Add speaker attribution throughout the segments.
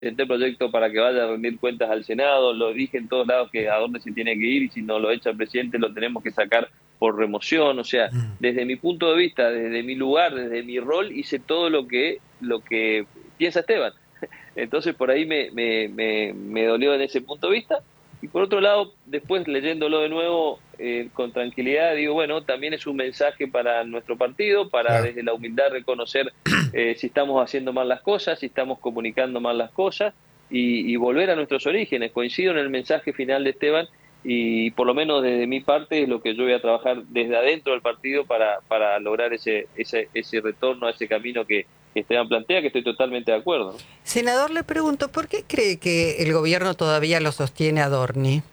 Speaker 1: presenté el proyecto para que vaya a rendir cuentas al Senado, lo dije en todos lados que a dónde se tiene que ir y si no lo echa el presidente lo tenemos que sacar por remoción. O sea, desde mi punto de vista, desde mi lugar, desde mi rol, hice todo lo que piensa Esteban. Entonces por ahí me dolió en ese punto de vista. Y por otro lado, después leyéndolo de nuevo con tranquilidad, digo, bueno, también es un mensaje para nuestro partido, para desde la humildad reconocer si estamos haciendo mal las cosas, si estamos comunicando mal las cosas y volver a nuestros orígenes. Coincido en el mensaje final de Esteban y por lo menos desde mi parte es lo que yo voy a trabajar desde adentro del partido para lograr ese retorno a ese camino que Esteban plantea, que estoy totalmente de acuerdo, ¿no?
Speaker 2: Senador, le pregunto, ¿por qué cree que el gobierno todavía lo sostiene a Dorni?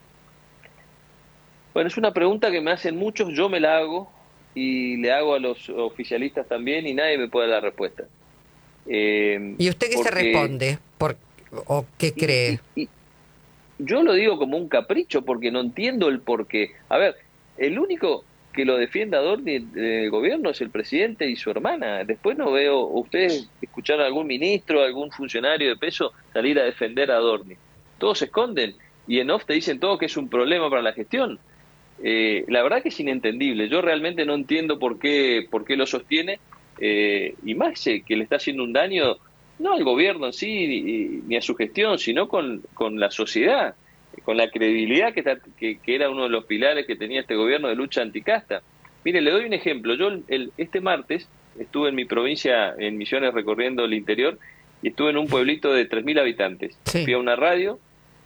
Speaker 1: Bueno, es una pregunta que me hacen muchos, yo me la hago y le hago a los oficialistas también y nadie me puede dar la respuesta.
Speaker 2: ¿Y usted qué se responde? ¿O qué cree?
Speaker 1: Yo lo digo como un capricho porque no entiendo el porqué. A ver, el único que lo defienda a Dorni del gobierno es el presidente y su hermana. Después no veo, ¿ustedes escucharon a algún ministro, algún funcionario de peso salir a defender a Dorni? Todos se esconden y en off te dicen todos que es un problema para la gestión. La verdad que es inentendible. Yo realmente no entiendo por qué lo sostiene y más que le está haciendo un daño no al gobierno en sí ni a su gestión, sino con la sociedad, con la credibilidad que era uno de los pilares que tenía este gobierno de lucha anticasta. Mire, le doy un ejemplo. Yo este martes estuve en mi provincia, en Misiones, recorriendo el interior, y estuve en un pueblito de 3.000 habitantes. Sí. Fui a una radio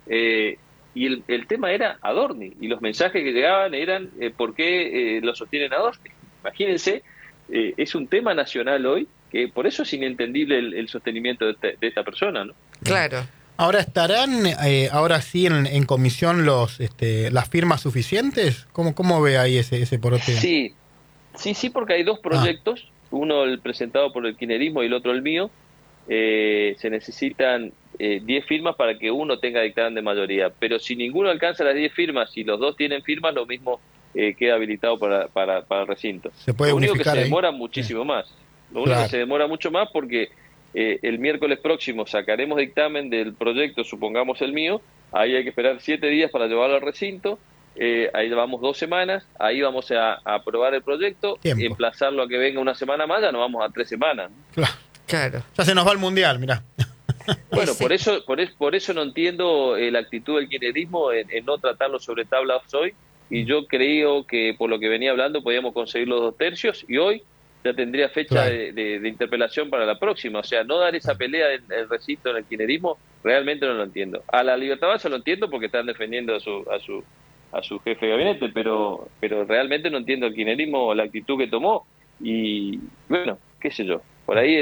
Speaker 1: y el tema era Adorni, y los mensajes que llegaban eran ¿por qué lo sostienen Adorni? Imagínense, es un tema nacional hoy, que por eso es inentendible el sostenimiento de esta persona, ¿no?
Speaker 2: Claro.
Speaker 3: Ahora, ¿estarán ahora sí en comisión las firmas suficientes? ¿Cómo ve ahí ese porote?
Speaker 1: Sí, porque hay dos proyectos, uno el presentado por el kirchnerismo y el otro el mío. Se necesitan 10 firmas para que uno tenga dictamen de mayoría, pero si ninguno alcanza las 10 firmas y los dos tienen firmas, lo mismo queda habilitado para el recinto.
Speaker 3: ¿Se puede
Speaker 1: lo único que se
Speaker 3: ahí?
Speaker 1: demora muchísimo más. Lo único que se demora mucho más porque el miércoles próximo sacaremos dictamen del proyecto, supongamos el mío, ahí hay que esperar 7 días para llevarlo al recinto, ahí vamos 2 semanas, ahí vamos a aprobar el proyecto, emplazarlo a que venga una semana más, ya nos vamos a 3 semanas.
Speaker 3: Claro. Ya se nos va el mundial, mirá.
Speaker 1: Bueno, por eso no entiendo la actitud del kirchnerismo en no tratarlo sobre tabla hoy, y yo creo que por lo que venía hablando podíamos conseguir los 2 tercios y hoy ya tendría fecha de interpelación para la próxima. O sea, no dar esa pelea en el recinto en el kirchnerismo, realmente no lo entiendo. A la Libertad Avanza lo entiendo porque están defendiendo a su jefe de gabinete, pero realmente no entiendo el kirchnerismo, la actitud que tomó, y bueno, qué sé yo, por ahí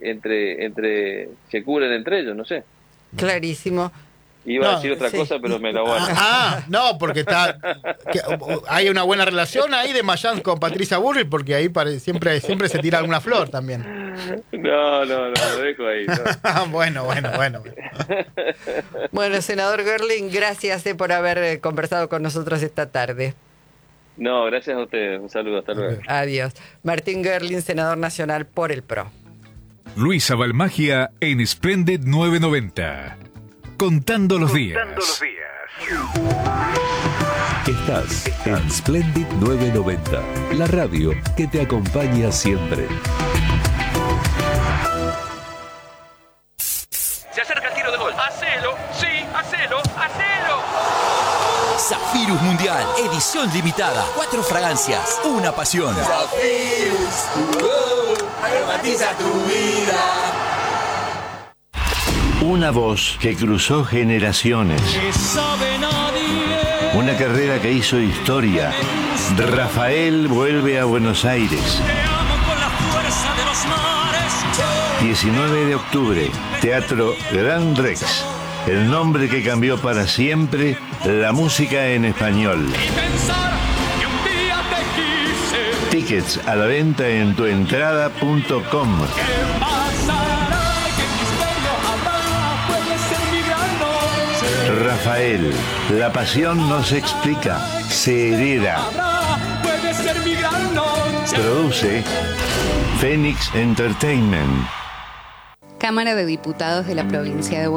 Speaker 1: entre se cubren entre ellos, no sé.
Speaker 2: Clarísimo.
Speaker 1: Iba a decir otra cosa, pero me la guardo.
Speaker 3: No, porque hay una buena relación ahí de Mayans con Patricia Bullrich, porque ahí siempre se tira alguna flor también.
Speaker 1: No, lo dejo ahí. No.
Speaker 3: Bueno.
Speaker 2: Bueno, senador Görling, gracias por haber conversado con nosotros esta tarde.
Speaker 1: No, gracias a ustedes. Un saludo, hasta luego.
Speaker 2: Adiós. Martín Görling, senador nacional por el PRO.
Speaker 4: Luisa Balmagia en Splendid 990. Contando los días.
Speaker 5: Estás en Splendid 990, la radio que te acompaña siempre.
Speaker 6: Se acerca el tiro de gol. ¡Hacelo! ¡Sí! ¡Hacelo! ¡Hacelo!
Speaker 7: Zafirus Mundial, edición limitada. 4 fragancias, una pasión.
Speaker 8: Zafirus, aromatiza tu vida.
Speaker 9: Una voz que cruzó generaciones. Una carrera que hizo historia. Rafael vuelve a Buenos Aires. 19 de octubre, Teatro Gran Rex. El nombre que cambió para siempre la música en español. Tickets a la venta en tuentrada.com. Rafael, la pasión no se explica, se hereda. Produce Phoenix Entertainment.
Speaker 10: Cámara de Diputados de la Provincia de Buenos Aires.